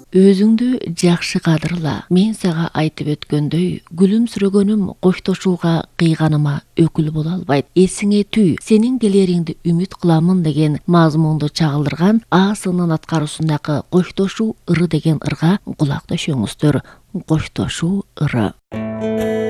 өзүңдү жакшы кадырла. Мен сага айтып өткөндөй, күлүмсүрөгөнүм коштошууга кыйганыма өкүл боло албайт. Эсиңе түй, сенин келериңди үмүт кыламын деген мазмунду чагылдырган А.С.ның аткаруусундагы коштошуу ыры деген ырга кулак төшөңүздөр. Коштошуу ыры.